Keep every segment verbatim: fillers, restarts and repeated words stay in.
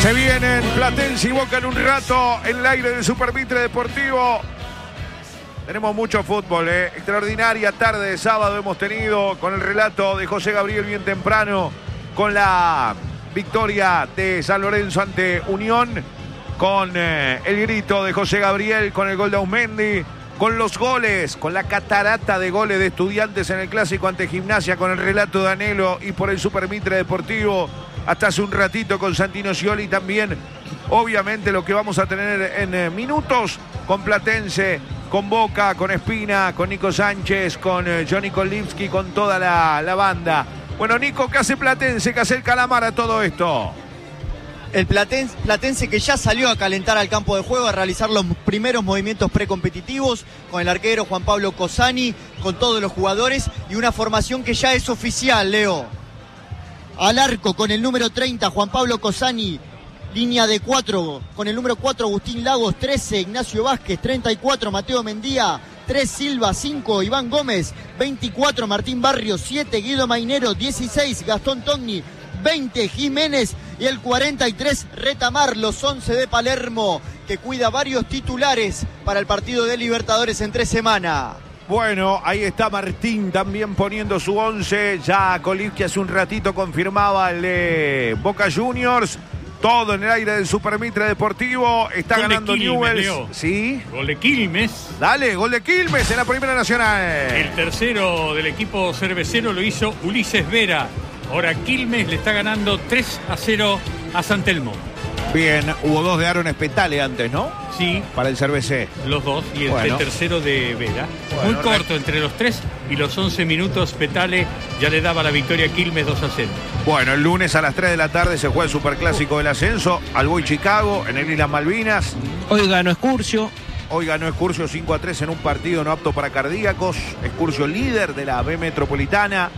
Se vienen Platense y Boca en un rato en el aire del Supermitre Deportivo. Tenemos mucho fútbol, ¿eh? Extraordinaria tarde de sábado hemos tenido con el relato de José Gabriel bien temprano, con la victoria de San Lorenzo ante Unión, con eh, el grito de José Gabriel, con el gol de Aumendi, con los goles, con la catarata de goles de Estudiantes en el clásico ante Gimnasia, con el relato de Anhelo y por el Supermitre Deportivo. Hasta hace un ratito con Santino Scioli también. Obviamente lo que vamos a tener en eh, minutos con Platense, con Boca, con Espina, con Nico Sánchez, con eh, Johnny Kolivsky, con toda la, la banda. Bueno, Nico, ¿qué hace Platense? ¿Qué hace el Calamar a todo esto? El Platense, Platense que ya salió a calentar al campo de juego, a realizar los primeros movimientos precompetitivos con el arquero Juan Pablo Cosani, con todos los jugadores y una formación que ya es oficial, Leo. Al arco con el número treinta, Juan Pablo Cosani. Línea de cuatro, con el número cuatro, Agustín Lagos. Trece, Ignacio Vázquez. Treinta y cuatro, Mateo Mendía. Tres, Silva. Cinco, Iván Gómez. Veinticuatro, Martín Barrios. Siete, Guido Mainero. Dieciséis, Gastón Togni. Veinte, Jiménez. Y el cuarenta y tres, Retamar. Los once de Palermo, que cuida varios titulares para el partido de Libertadores en tres semanas. Bueno, ahí está Martín también poniendo su once. Ya Kolivsky hace un ratito confirmaba el de Boca Juniors. Todo en el aire del Supermitre Deportivo. Está gol ganando Quilmes, Newell's. Leo. Sí. Gol de Quilmes. Dale, gol de Quilmes en la Primera Nacional. El tercero del equipo cervecero lo hizo Ulises Vera. Ahora Quilmes le está ganando tres a cero a San Telmo. Bien, hubo dos de Aaron Espetale antes, ¿no? Sí. Para el Cervecé. Los dos y el, bueno. el tercero de Vera. Bueno, muy corto re... entre los tres y los once minutos Petale ya le daba la victoria a Quilmes dos a cero. Bueno, el lunes a las tres de la tarde se juega el Superclásico del Ascenso al Boy Chicago en el Islas Malvinas. Hoy ganó Excursio. Hoy ganó Excursio cinco a tres en un partido no apto para cardíacos. Excursio líder de la B Metropolitana.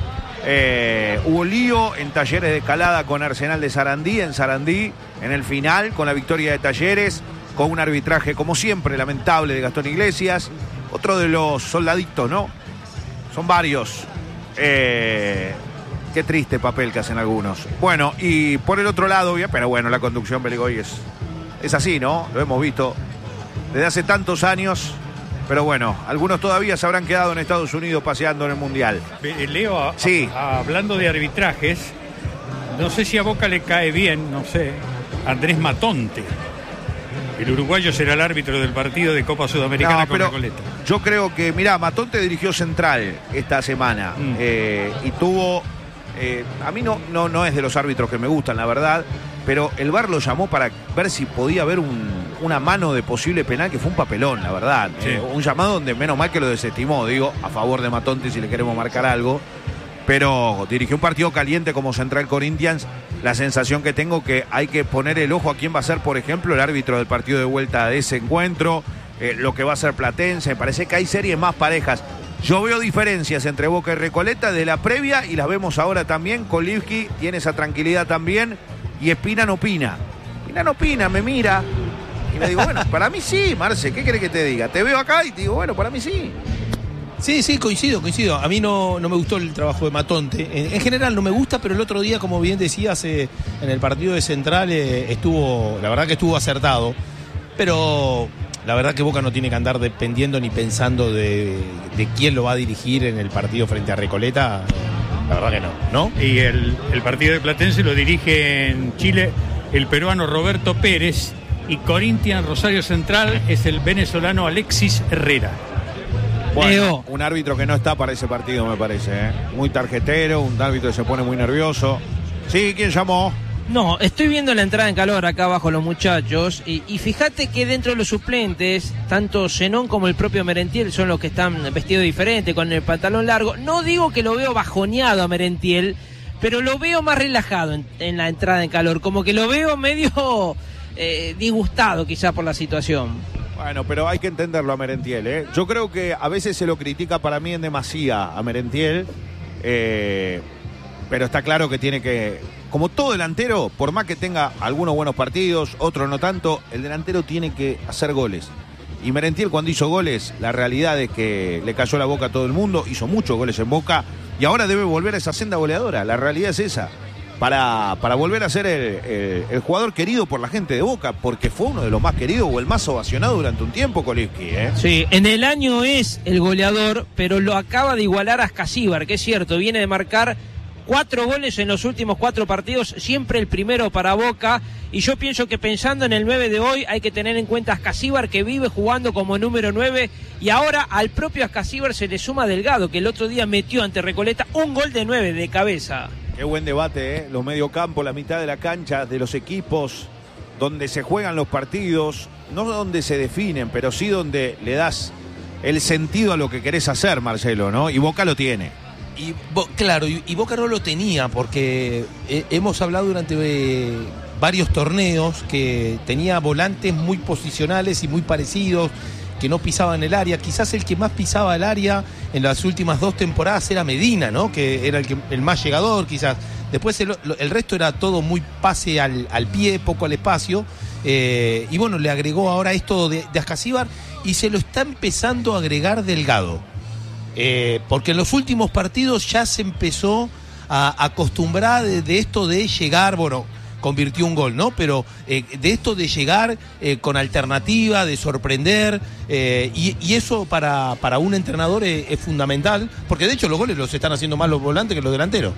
Eh, hubo lío en Talleres de Escalada con Arsenal de Sarandí, en Sarandí, en el final, con la victoria de Talleres, con un arbitraje, como siempre, lamentable de Gastón Iglesias. Otro de los soldaditos, ¿no? Son varios. Eh, qué triste papel que hacen algunos. Bueno, y por el otro lado, pero bueno, la conducción Beligoy es, es así, ¿no? Lo hemos visto desde hace tantos años. Pero bueno, algunos todavía se habrán quedado en Estados Unidos paseando en el Mundial. Leo, a, sí. a, hablando de arbitrajes, no sé si a Boca le cae bien, no sé, Andrés Matonte. El uruguayo será el árbitro del partido de Copa Sudamericana no, con Recoleta. Yo creo que, mirá, Matonte dirigió Central esta semana mm. eh, y tuvo... Eh, a mí no, no, no es de los árbitros que me gustan, la verdad, pero el V A R lo llamó para ver si podía haber un, una mano de posible penal, que fue un papelón, la verdad. Sí. Eh, un llamado donde menos mal que lo desestimó, digo, a favor de Matonte si le queremos marcar algo. Pero dirigió un partido caliente como Central Corinthians. La sensación que tengo que hay que poner el ojo a quién va a ser, por ejemplo, el árbitro del partido de vuelta de ese encuentro, eh, lo que va a ser Platense. Me parece que hay series más parejas. Yo veo diferencias entre Boca y Recoleta de la previa y las vemos ahora también. Kolivsky tiene esa tranquilidad también y Espina no opina. Espina no opina, me mira y le digo, bueno, para mí sí, Marce, ¿qué querés que te diga? Te veo acá y te digo, bueno, para mí sí. Sí, sí, coincido, coincido. A mí no, no me gustó el trabajo de Matonte. En, en general no me gusta, pero el otro día, como bien decías, eh, en el partido de Central eh, estuvo, la verdad que estuvo acertado. Pero la verdad que Boca no tiene que andar dependiendo ni pensando de, de quién lo va a dirigir en el partido frente a Recoleta. La verdad que no, ¿no? Y el, el partido de Platense lo dirige en Chile el peruano Roberto Pérez y Corinthians Rosario Central es el venezolano Alexis Herrera. Bueno, un árbitro que no está para ese partido, me parece, ¿eh? Muy tarjetero, un árbitro que se pone muy nervioso. Sí, ¿quién llamó? No, estoy viendo la entrada en calor acá abajo los muchachos y, y fíjate que dentro de los suplentes, tanto Zenón como el propio Merentiel son los que están vestidos diferente, con el pantalón largo. No digo que lo veo bajoneado a Merentiel, pero lo veo más relajado en, en la entrada en calor, como que lo veo medio eh, disgustado quizá por la situación. Bueno, pero hay que entenderlo a Merentiel, ¿eh? Yo creo que a veces se lo critica para mí en demasía a Merentiel, eh, pero está claro que tiene que, como todo delantero, por más que tenga algunos buenos partidos, otros no tanto, el delantero tiene que hacer goles. Y Merentiel cuando hizo goles, la realidad es que le cayó la boca a todo el mundo, hizo muchos goles en Boca y ahora debe volver a esa senda goleadora, la realidad es esa. para, para volver a ser el, el, el jugador querido por la gente de Boca, porque fue uno de los más queridos o el más ovacionado durante un tiempo, Kolibski, ¿eh? Sí, en el año es el goleador, pero lo acaba de igualar a Ascasíbar, que es cierto, viene de marcar cuatro goles en los últimos cuatro partidos, siempre el primero para Boca, y yo pienso que pensando en el nueve de hoy hay que tener en cuenta a Ascasíbar, que vive jugando como número nueve, y ahora al propio Ascasíbar se le suma Delgado, que el otro día metió ante Recoleta un gol de nueve de cabeza. Qué buen debate, ¿eh? Los mediocampos, la mitad de la cancha de los equipos, donde se juegan los partidos, no donde se definen, pero sí donde le das el sentido a lo que querés hacer, Marcelo, ¿no? Y Boca lo tiene. Y claro, y, y Boca no lo tenía, porque eh, hemos hablado durante eh, varios torneos que tenía volantes muy posicionales y muy parecidos, que no pisaban el área. Quizás el que más pisaba el área en las últimas dos temporadas era Medina, ¿no? Que era el, que, el más llegador, quizás. Después el, el resto era todo muy pase al, al pie, poco al espacio. Eh, y bueno, le agregó ahora esto de, de Ascasíbar y se lo está empezando a agregar Delgado. Eh, porque en los últimos partidos ya se empezó a acostumbrar de, de esto de llegar, bueno, convirtió un gol, ¿no? Pero eh, de esto de llegar eh, con alternativa, de sorprender, eh, y, y eso para, para un entrenador es, es fundamental, porque de hecho los goles los están haciendo más los volantes que los delanteros.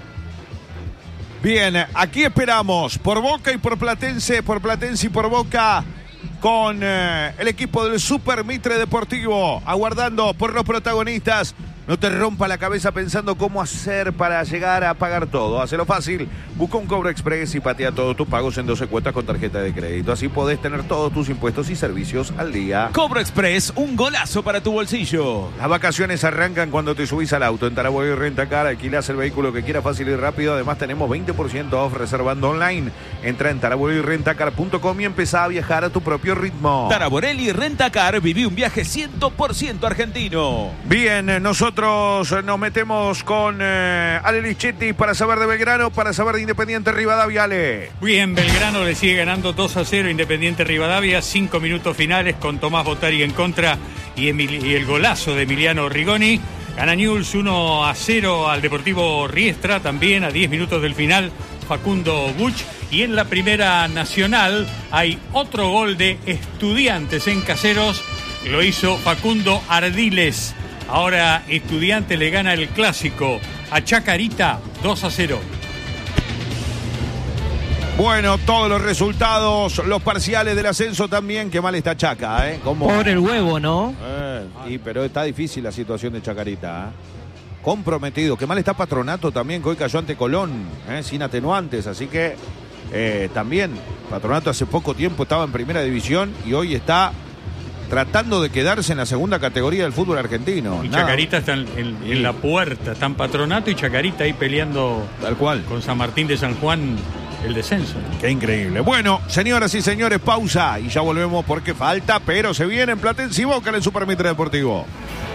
Bien, aquí esperamos por Boca y por Platense, por Platense y por Boca, con eh, el equipo del Super Mitre Deportivo, aguardando por los protagonistas. No te rompa la cabeza pensando cómo hacer para llegar a pagar todo. Hacelo fácil. Busca un Cobro Express y patea todos tus pagos en doce cuotas con tarjeta de crédito. Así podés tener todos tus impuestos y servicios al día. Cobro Express, un golazo para tu bolsillo. Las vacaciones arrancan cuando te subís al auto. En Taraboy Rentacar alquilás el vehículo que quieras fácil y rápido. Además tenemos veinte por ciento off reservando online. Entra en taraboy rentacar punto com y empezá a viajar a tu propio ritmo. Taraborelli Rentacar, viví un viaje cien por ciento argentino. Bien, nosotros nos metemos con eh, Ale Lichetti para saber de Belgrano, para saber de Independiente Rivadavia. Ale. Bien, Belgrano le sigue ganando dos a cero Independiente Rivadavia, cinco minutos finales con Tomás Botari en contra y, Emil- y el golazo de Emiliano Rigoni. Gana Newell's uno a cero al Deportivo Riestra, también a diez minutos del final Facundo Buch. Y en la Primera Nacional hay otro gol de Estudiantes en Caseros, lo hizo Facundo Ardiles. Ahora Estudiantes le gana el clásico a Chacarita dos a cero. Bueno, todos los resultados, los parciales del ascenso también. Qué mal está Chaca, ¿eh? ¿Cómo? Por el huevo, ¿no? Eh, sí, pero está difícil la situación de Chacarita, ¿eh? Comprometido. Qué mal está Patronato también, que hoy cayó ante Colón, ¿eh? Sin atenuantes. Así que eh, también Patronato hace poco tiempo estaba en primera división y hoy está tratando de quedarse en la segunda categoría del fútbol argentino. Y Nada. Chacarita está en, en, Sí. en la puerta, están Patronato y Chacarita ahí peleando Tal cual. con San Martín de San Juan el descenso. Qué increíble. Bueno, señoras y señores, pausa y ya volvemos porque falta, pero se viene en Platense y Boca en el Super Mitre Deportivo.